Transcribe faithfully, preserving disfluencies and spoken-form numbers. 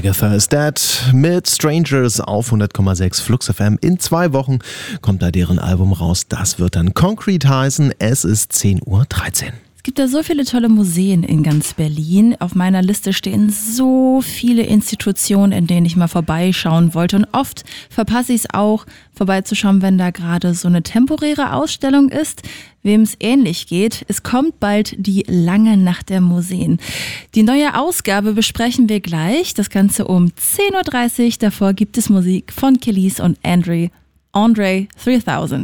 Agatha is Dead mit Strangers auf hundert Komma sechs Flux F M. In zwei Wochen kommt da deren Album raus. Das wird dann Concrete heißen. Es ist zehn Uhr dreizehn. Es gibt da so viele tolle Museen in ganz Berlin. Auf meiner Liste stehen so viele Institutionen, in denen ich mal vorbeischauen wollte. Und oft verpasse ich es auch, vorbeizuschauen, wenn da gerade so eine temporäre Ausstellung ist. Wem es ähnlich geht, es kommt bald die lange Nacht der Museen. Die neue Ausgabe besprechen wir gleich. Das Ganze um zehn Uhr dreißig. Davor gibt es Musik von Kelis und Andre, Andre dreitausend.